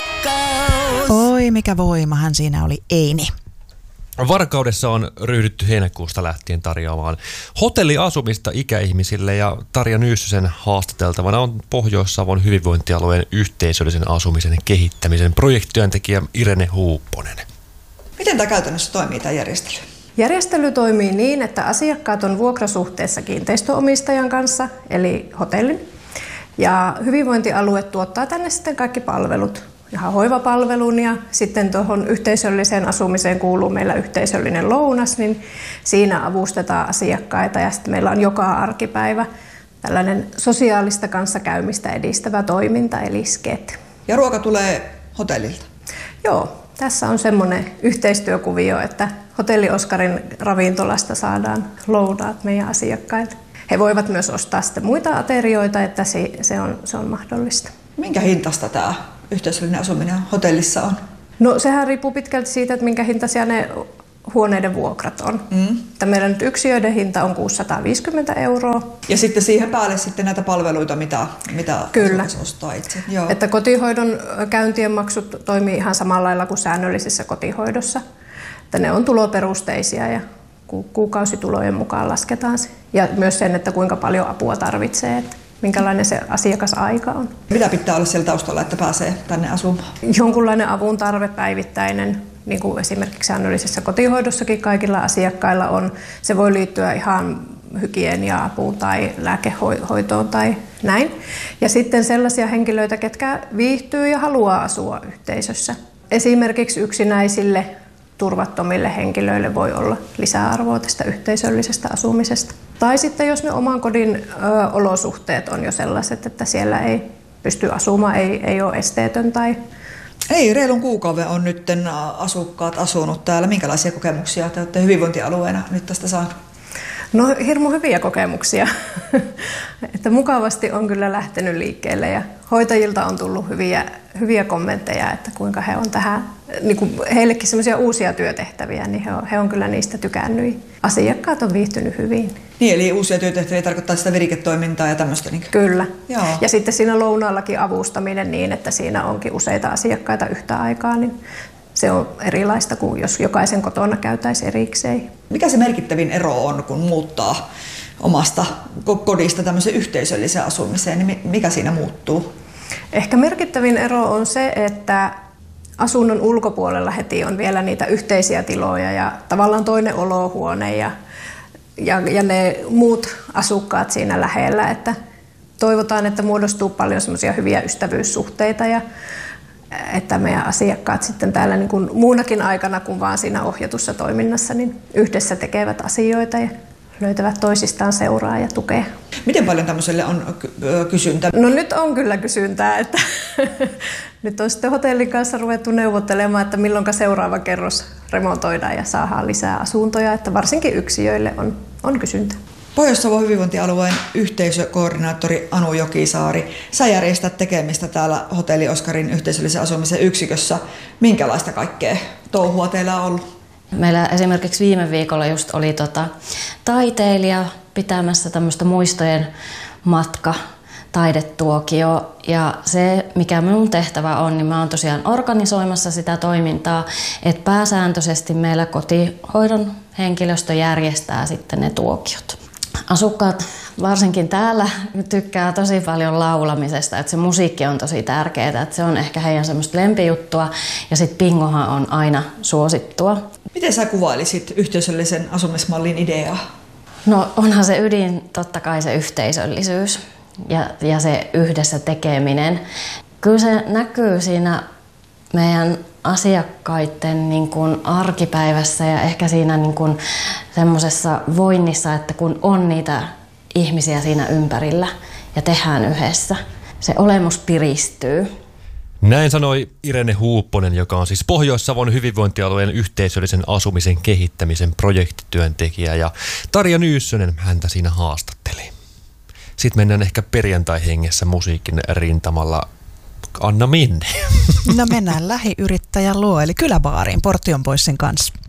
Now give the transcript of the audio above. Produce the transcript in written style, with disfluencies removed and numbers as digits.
rakkaus. Oi, mikä voimahan siinä oli Eini. Varkaudessa on ryhdytty heinäkuusta lähtien tarjoamaan hotelliasumista ikäihmisille ja Tarja Nyyssösen haastateltavana on Pohjois-Savon hyvinvointialueen yhteisöllisen asumisen kehittämisen projektityöntekijä Irene Huupponen. Miten tämä käytännössä toimii, tämä järjestely? Järjestely toimii niin, että asiakkaat on vuokrasuhteessa kiinteistöomistajan kanssa, eli hotellin. Ja hyvinvointialue tuottaa tänne sitten kaikki palvelut. Ihan hoivapalvelun ja sitten tuohon yhteisölliseen asumiseen kuuluu meillä yhteisöllinen lounas, niin siinä avustetaan asiakkaita ja sitten meillä on joka arkipäivä tällainen sosiaalista kanssakäymistä edistävä toiminta eli SKET. Ja ruoka tulee hotellilta? Joo, tässä on semmoinen yhteistyökuvio, että Hotelli Oskarin ravintolasta saadaan lounaat meidän asiakkaille. He voivat myös ostaa sitten muita aterioita, että se on mahdollista. Minkä hintaista tämä yhteisöllinen asuminen hotellissa on? No sehän riippuu pitkälti siitä, että minkä hintaisia ne huoneiden vuokrat on. Että meidän nyt yksiöiden hinta on 650 €. Ja sitten siihen päälle sitten näitä palveluita, mitä Kyllä. ostaa itse. Joo. Että kotihoidon käyntien maksut toimii ihan samalla lailla kuin säännöllisessä kotihoidossa. Että ne on tuloperusteisia ja kuukausitulojen mukaan lasketaan se. Ja myös sen, että kuinka paljon apua tarvitsee, että minkälainen se asiakasaika on. Mitä pitää olla siellä taustalla, että pääsee tänne asumaan? Jonkunlainen avun tarve päivittäinen, niin kuin esimerkiksi säännöllisessä kotihoidossakin kaikilla asiakkailla on. Se voi liittyä ihan hygienia-apuun tai lääkehoitoon tai näin. Ja sitten sellaisia henkilöitä, ketkä viihtyy ja haluaa asua yhteisössä. Esimerkiksi yksinäisille turvattomille henkilöille voi olla lisäarvoa tästä yhteisöllisestä asumisesta. Tai sitten jos ne oman kodin olosuhteet on jo sellaiset, että siellä ei pysty asumaan, ei ole esteetön tai... Ei, reilun kuukauden on nyt asukkaat asunut täällä. Minkälaisia kokemuksia te olette hyvinvointialueena nyt tästä saanut? No hirmu hyviä kokemuksia. Että mukavasti on kyllä lähtenyt liikkeelle ja hoitajilta on tullut hyviä kommentteja, että kuinka he on tähän, niin kuin heillekin semmoisia uusia työtehtäviä, niin he on kyllä niistä tykännyt. Asiakkaat on viihtynyt hyvin. Niin, eli uusia työtehtäviä tarkoittaa sitä viriketoimintaa ja tämmöistä? Niin... Kyllä. Joo. Ja sitten siinä lounaallakin avustaminen niin, että siinä onkin useita asiakkaita yhtä aikaa, niin se on erilaista kuin jos jokaisen kotona käytäisiin erikseen. Mikä se merkittävin ero on, kun muuttaa omasta kodista tämmöiseen yhteisölliseen asumiseen, niin mikä siinä muuttuu? Ehkä merkittävin ero on se, että asunnon ulkopuolella heti on vielä niitä yhteisiä tiloja ja tavallaan toinen olohuone ja ne muut asukkaat siinä lähellä. Että toivotaan, että muodostuu paljon semmoisia hyviä ystävyyssuhteita ja että meidän asiakkaat sitten täällä niin kuin muunakin aikana kuin vaan siinä ohjatussa toiminnassa niin yhdessä tekevät asioita ja löytävät toisistaan seuraa ja tukea. Miten paljon tämmöiselle on kysyntää? No nyt on kyllä kysyntää, että nyt on sitten hotellin kanssa ruvettu neuvottelemaan, että milloinka seuraava kerros remontoidaan ja saadaan lisää asuntoja, että varsinkin yksiöille on kysyntää. Pohjois-Savon hyvinvointialueen yhteisökoordinaattori Anu Jokisaari, sä järjestät tekemistä täällä Hotelli Oskarin yhteisöllisen asumisen yksikössä. Minkälaista kaikkea touhua teillä on ollut? Meillä esimerkiksi viime viikolla just oli taiteilija pitämässä tämmöistä muistojen taidetuokio. Ja se, mikä minun tehtävä on, niin mä oon tosiaan organisoimassa sitä toimintaa, että pääsääntöisesti meillä kotihoidon henkilöstö järjestää sitten ne tuokiot. Asukkaat varsinkin täällä tykkää tosi paljon laulamisesta, että se musiikki on tosi tärkeää, että se on ehkä heidän semmoista lempijuttua ja sitten bingohan on aina suosittua. Miten sä kuvailisit yhteisöllisen asumismallin ideaa? No onhan se ydin totta kai se yhteisöllisyys ja se yhdessä tekeminen. Kyllä se näkyy siinä meidän asiakkaiden niin kuin arkipäivässä ja ehkä siinä niin kuin semmoisessa voinnissa, että kun on niitä ihmisiä siinä ympärillä ja tehdään yhdessä, se olemus piristyy. Näin sanoi Irene Huupponen, joka on siis Pohjois-Savon hyvinvointialueen yhteisöllisen asumisen kehittämisen projektityöntekijä ja Tarja Nyyssönen häntä siinä haastatteli. Sitten mennään ehkä perjantai-hengessä musiikin rintamalla. Anna minne? No mennään lähiyrittäjän luo, eli kyläbaariin Portion Boysin kanssa.